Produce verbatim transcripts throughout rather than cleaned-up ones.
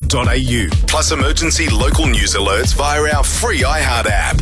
dot a u, plus emergency local news alerts via our free iHeart app.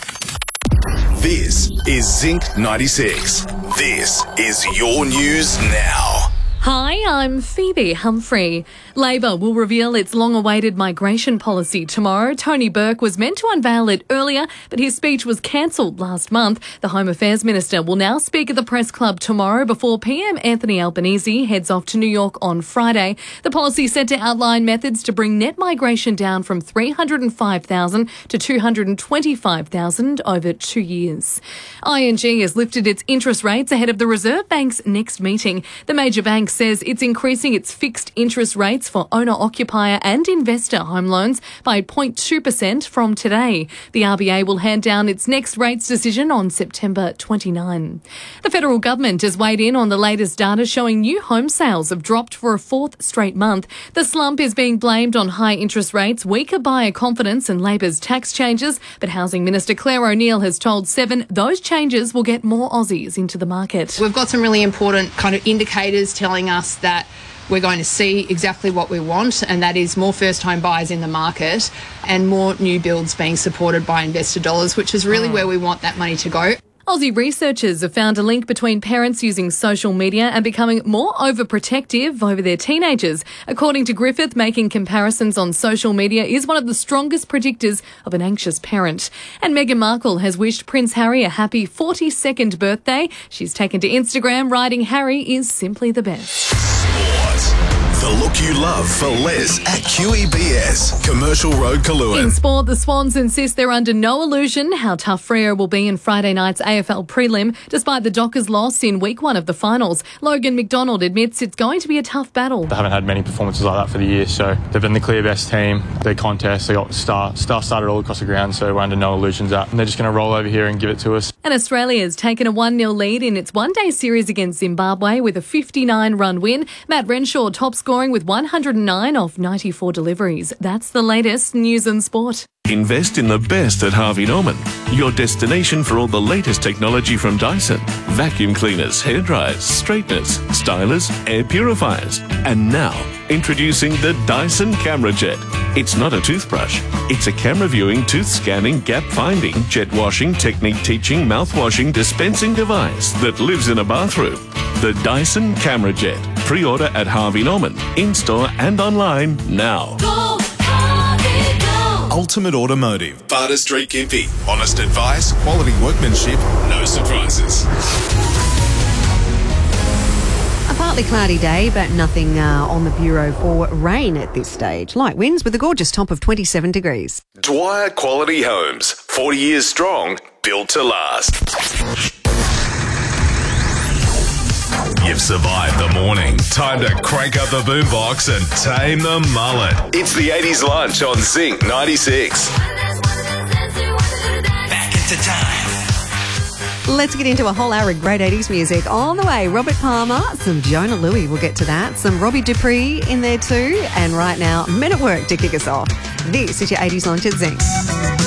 This is Zinc ninety-six. This is your news now. Hi, I'm Phoebe Humphrey. Labor will reveal its long-awaited migration policy tomorrow. Tony Burke was meant to unveil it earlier, but his speech was cancelled last month. The Home Affairs Minister will now speak at the Press Club tomorrow before P M Anthony Albanese heads off to New York on Friday. The policy is set to outline methods to bring net migration down from three hundred five thousand to two hundred twenty-five thousand over two years. I N G has lifted its interest rates ahead of the Reserve Bank's next meeting. The major bank says it's increasing its fixed interest rates for owner-occupier and investor home loans by zero point two percent from today. The R B A will hand down its next rates decision on September twenty-ninth. The federal government has weighed in on the latest data showing new home sales have dropped for a fourth straight month. The slump is being blamed on high interest rates, weaker buyer confidence and Labor's tax changes, but Housing Minister Claire O'Neil has told Seven those changes will get more Aussies into the market. We've got some really important kind of indicators telling us that we're going to see exactly what we want, and that is more first-time buyers in the market and more new builds being supported by investor dollars, which is really oh. where we want that money to go. Aussie researchers have found a link between parents using social media and becoming more overprotective over their teenagers. According to Griffith, making comparisons on social media is one of the strongest predictors of an anxious parent. And Meghan Markle has wished Prince Harry a happy forty-second birthday. She's taken to Instagram, writing, "Harry is simply the best." The look you love for Les at Q E B S, Commercial Road, Kaluan. In sport, the Swans insist they're under no illusion how tough Freo will be in Friday night's A F L prelim, despite the Dockers' loss in week one of the finals. Logan McDonald admits it's going to be a tough battle. They haven't had many performances like that for the year, so they've been the clear best team. Their contest, they got star, star started all across the ground, so we're under no illusions that they're just going to roll over here and give it to us. And Australia's taken a one nil lead in its one-day series against Zimbabwe with a fifty-nine run win. Matt Renshaw top scoring with one hundred nine off ninety-four deliveries. That's the latest news and sport. Invest in the best at Harvey Norman, your destination for all the latest technology from Dyson. Vacuum cleaners, hairdryers, straighteners, stylers, air purifiers. And now, introducing the Dyson Camera Jet. It's not a toothbrush. It's a camera viewing, tooth scanning, gap finding, jet washing, technique teaching, mouth washing, dispensing device that lives in a bathroom. The Dyson Camera Jet. Pre-order at Harvey Norman, in-store and online now. Go, Harvey, go. Ultimate Automotive. Barter Street, Gympie. Honest advice, quality workmanship, no surprises. A partly cloudy day, but nothing uh, on the bureau for rain at this stage. Light winds with a gorgeous top of twenty-seven degrees. Dwyer Quality Homes. forty years strong, built to last. You've survived the morning. Time to crank up the boombox and tame the mullet. It's the eighties lunch on Zinc ninety-six. Back into time. Let's get into a whole hour of great eighties music. On the way, Robert Palmer, some Jonah Louie, we'll get to that. Some Robbie Dupree in there too. And right now, Men at Work to kick us off. This is your eighties lunch at Zinc.